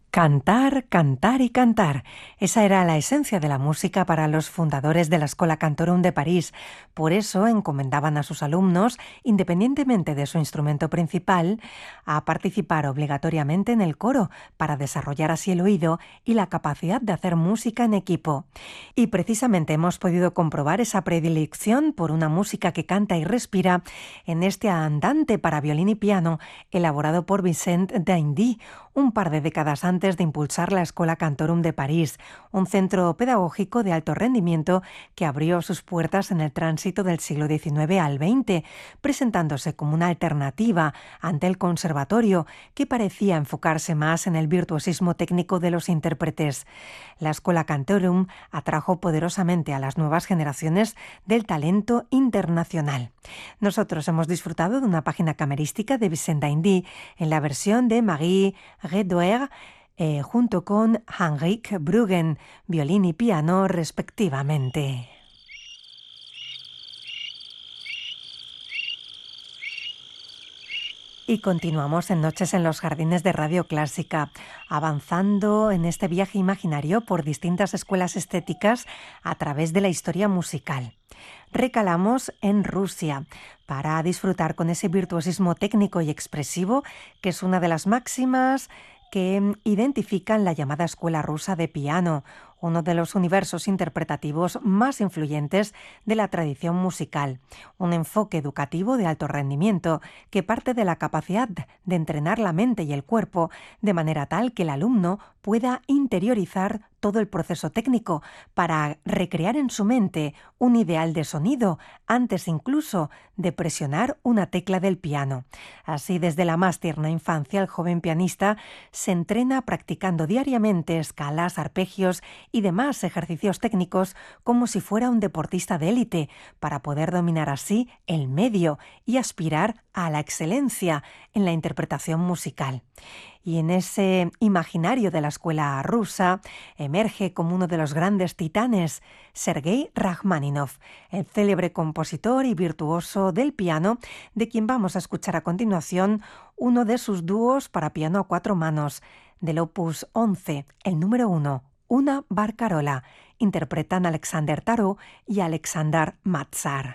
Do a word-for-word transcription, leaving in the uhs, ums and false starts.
Cantar, cantar y cantar. Esa era la esencia de la música para los fundadores de la Schola Cantorum de París. Por eso encomendaban a sus alumnos, independientemente de su instrumento principal, a participar obligatoriamente en el coro para desarrollar así el oído y la capacidad de hacer música en equipo. Y precisamente hemos podido comprobar esa predilección por una música que canta y respira en este andante para violín y piano elaborado por Vicent d'Indy, un par de décadas antes de impulsar la Schola Cantorum de París, un centro pedagógico de alto rendimiento que abrió sus puertas en el tránsito del siglo diecinueve al veinte, presentándose como una alternativa ante el conservatorio que parecía enfocarse más en el virtuosismo técnico de los intérpretes. La Schola Cantorum atrajo poderosamente a las nuevas generaciones del talento internacional. Nosotros hemos disfrutado de una página camerística de Vicent d'Indy en la versión de Marie Redouer, eh, junto con Henrik Bruggen, violín y piano respectivamente. Y continuamos en Noches en los Jardines de Radio Clásica, avanzando en este viaje imaginario por distintas escuelas estéticas a través de la historia musical. Recalamos en Rusia para disfrutar con ese virtuosismo técnico y expresivo que es una de las máximas que identifican la llamada escuela rusa de piano, uno de los universos interpretativos más influyentes de la tradición musical, un enfoque educativo de alto rendimiento que parte de la capacidad de entrenar la mente y el cuerpo de manera tal que el alumno pueda interiorizar todo el proceso técnico para recrear en su mente un ideal de sonido antes incluso de presionar una tecla del piano. Así, desde la más tierna infancia, el joven pianista se entrena practicando diariamente escalas, arpegios y demás ejercicios técnicos como si fuera un deportista de élite, para poder dominar así el medio y aspirar a la excelencia en la interpretación musical. Y en ese imaginario de la escuela rusa emerge como uno de los grandes titanes Sergei Rachmaninov, el célebre compositor y virtuoso del piano, de quien vamos a escuchar a continuación uno de sus dúos para piano a cuatro manos, del opus once, el número uno, Una barcarola. Interpretan Alexander Tarot y Alexander Matsar.